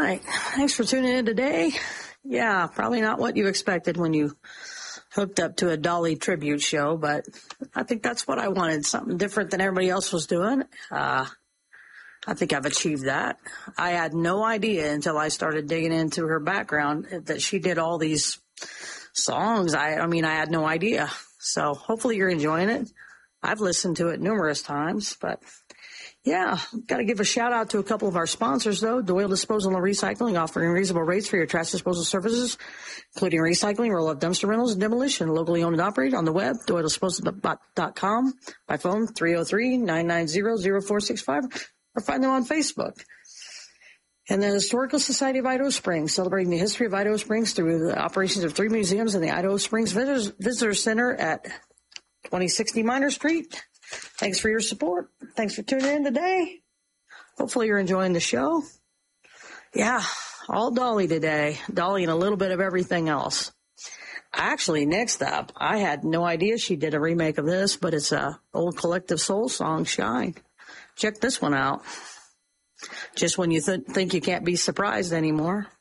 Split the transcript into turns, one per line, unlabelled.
right. Thanks for tuning in today. Yeah, probably not what you expected when you hooked up to a Dolly tribute show, but I think that's what I wanted, something different than everybody else was doing. I think I've achieved that. I had no idea until I started digging into her background that she did all these songs. I had no idea. So hopefully you're enjoying it. I've listened to it numerous times, but yeah, got to give a shout out to a couple of our sponsors, though. Doyle Disposal and Recycling, offering reasonable rates for your trash disposal services, including recycling, roll-up dumpster rentals, and demolition. Locally owned and operated on the web, doyledisposal.com, by phone 303-990-0465, or find them on Facebook. And the Historical Society of Idaho Springs, celebrating the history of Idaho Springs through the operations of 3 museums in the Idaho Springs Visitor Center at 2060 Minor Street. Thanks for your support. Thanks for tuning in today. Hopefully you're enjoying the show. Yeah, all Dolly today. Dolly and a little bit of everything else. Actually, next up, I had no idea she did a remake of this, but it's a old Collective Soul song, Shine. Check this one out. Just when you think you can't be surprised anymore.